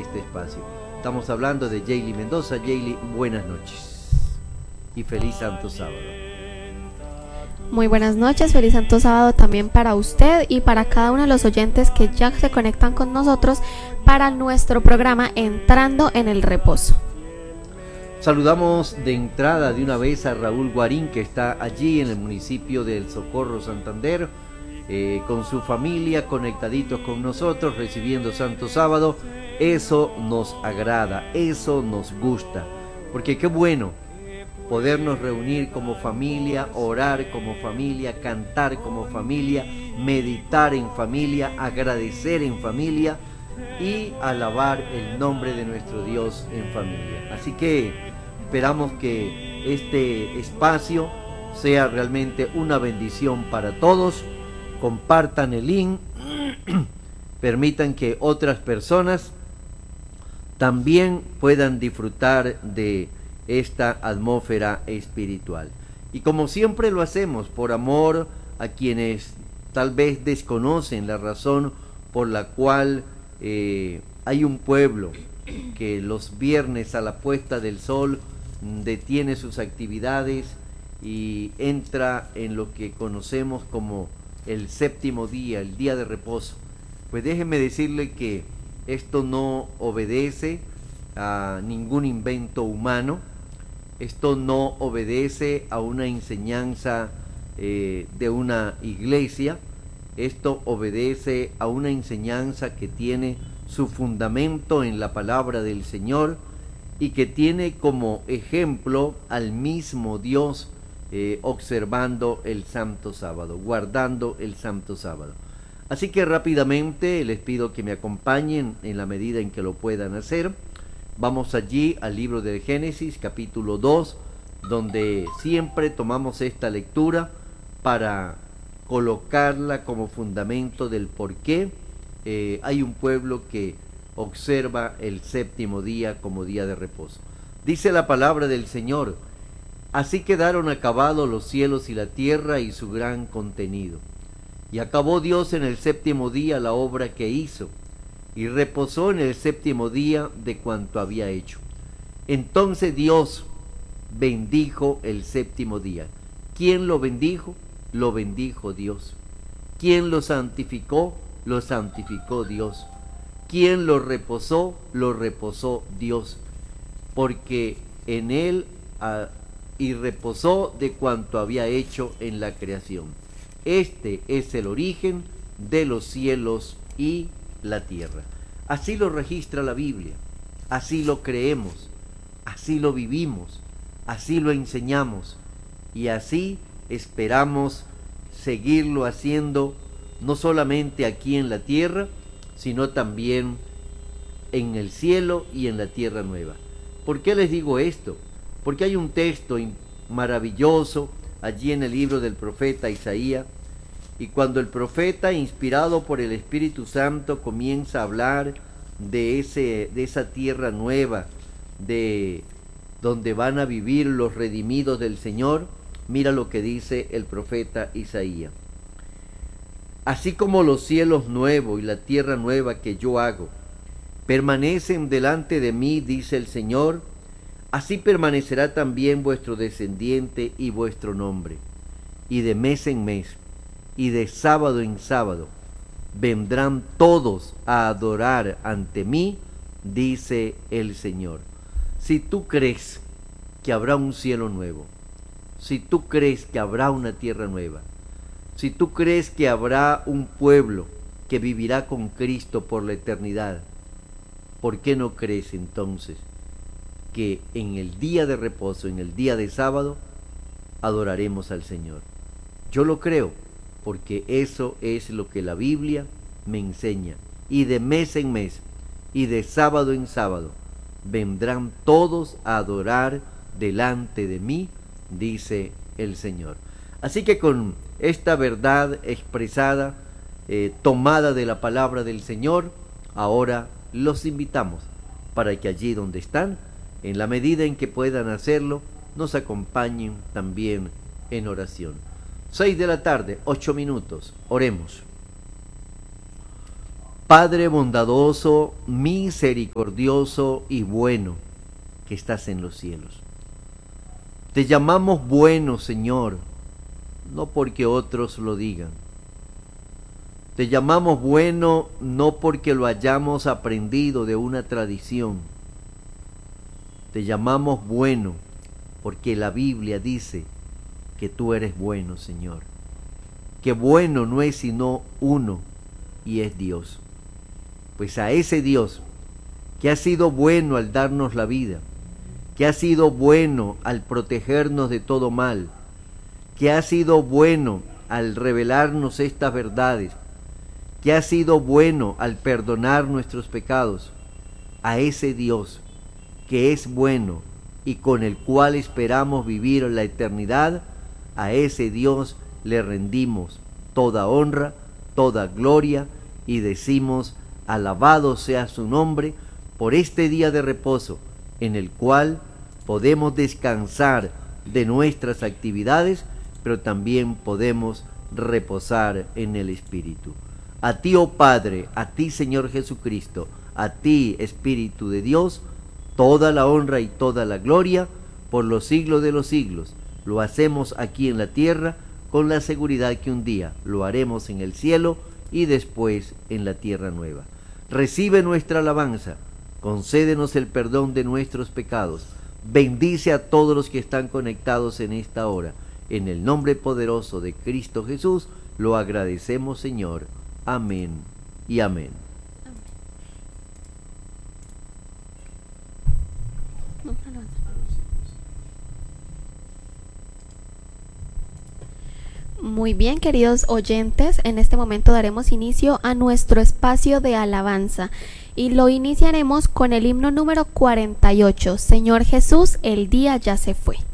este espacio. Estamos hablando de Jayly Mendoza. Jayly, buenas noches y feliz Santo Sábado. Muy buenas noches, feliz Santo Sábado también para usted y para cada uno de los oyentes que ya se conectan con nosotros para nuestro programa Entrando en el Reposo. Saludamos de entrada de una vez a Raúl Guarín, que está allí en el municipio del Socorro, Santander, con su familia, conectaditos con nosotros, recibiendo Santo Sábado. Eso nos agrada, eso nos gusta, porque qué bueno podernos reunir como familia, orar como familia, cantar como familia, meditar en familia, agradecer en familia y alabar el nombre de nuestro Dios en familia. Así que esperamos que este espacio sea realmente una bendición para todos. Compartan el link, permitan que otras personas también puedan disfrutar de esta atmósfera espiritual. Y como siempre lo hacemos, por amor a quienes tal vez desconocen la razón por la cual hay un pueblo que los viernes a la puesta del sol detiene sus actividades y entra en lo que conocemos como el séptimo día, el día de reposo. Pues déjeme decirle que esto no obedece a ningún invento humano. Esto no obedece a una enseñanza de una iglesia. Esto obedece a una enseñanza que tiene su fundamento en la palabra del Señor y que tiene como ejemplo al mismo Dios observando el Santo Sábado, guardando el Santo Sábado. Así que rápidamente les pido que me acompañen en la medida en que lo puedan hacer. Vamos allí al libro del Génesis, capítulo 2, donde siempre tomamos esta lectura para colocarla como fundamento del por qué hay un pueblo que observa el séptimo día como día de reposo. Dice la palabra del Señor: así quedaron acabados los cielos y la tierra y su gran contenido. Y acabó Dios en el séptimo día la obra que hizo, y reposó en el séptimo día de cuanto había hecho. Entonces Dios bendijo el séptimo día. ¿Quién lo bendijo? Lo bendijo Dios. ¿Quién lo santificó? Lo santificó Dios. ¿Quién lo reposó? Lo reposó Dios. Porque en él y reposó de cuanto había hecho en la creación. Este es el origen de los cielos y la tierra. Así lo registra la Biblia, así lo creemos, así lo vivimos, así lo enseñamos y así esperamos seguirlo haciendo, no solamente aquí en la tierra, sino también en el cielo y en la tierra nueva. ¿Por qué les digo esto? Porque hay un texto maravilloso allí en el libro del profeta Isaías, y cuando el profeta, inspirado por el Espíritu Santo, comienza a hablar de esa tierra nueva, de donde van a vivir los redimidos del Señor, mira lo que dice el profeta Isaías. Así como los cielos nuevos y la tierra nueva que yo hago permanecen delante de mí, dice el Señor, así permanecerá también vuestro descendiente y vuestro nombre. Y de mes en mes, y de sábado en sábado, vendrán todos a adorar ante mí, dice el Señor. Si tú crees que habrá un cielo nuevo, si tú crees que habrá una tierra nueva, si tú crees que habrá un pueblo que vivirá con Cristo por la eternidad, ¿por qué no crees entonces que en el día de reposo, en el día de sábado, adoraremos al Señor? Yo lo creo, porque eso es lo que la Biblia me enseña. Y de mes en mes, y de sábado en sábado, vendrán todos a adorar delante de mí, dice el Señor. Así que con esta verdad expresada, tomada de la palabra del Señor, ahora los invitamos para que allí donde están, en la medida en que puedan hacerlo, nos acompañen también en oración. 6 de la tarde, 8 minutos. Oremos. Padre bondadoso, misericordioso y bueno, que estás en los cielos. Te llamamos bueno, Señor, no porque otros lo digan. Te llamamos bueno no porque lo hayamos aprendido de una tradición. Te llamamos bueno porque la Biblia dice que tú eres bueno, Señor. Que bueno no es sino uno, y es Dios. Pues a ese Dios que ha sido bueno al darnos la vida, que ha sido bueno al protegernos de todo mal, que ha sido bueno al revelarnos estas verdades, que ha sido bueno al perdonar nuestros pecados, a ese Dios que es bueno y con el cual esperamos vivir la eternidad, a ese Dios le rendimos toda honra, toda gloria y decimos: alabado sea su nombre por este día de reposo en el cual podemos descansar de nuestras actividades, pero también podemos reposar en el Espíritu. A ti, oh Padre, a ti, Señor Jesucristo, a ti, Espíritu de Dios, toda la honra y toda la gloria por los siglos de los siglos. Lo hacemos aquí en la tierra con la seguridad que un día lo haremos en el cielo y después en la tierra nueva. Recibe nuestra alabanza, concédenos el perdón de nuestros pecados, bendice a todos los que están conectados en esta hora. En el nombre poderoso de Cristo Jesús lo agradecemos, Señor. Amén y amén. Muy bien, queridos oyentes, en este momento daremos inicio a nuestro espacio de alabanza y lo iniciaremos con el himno número 48, Señor Jesús, el día ya se fue.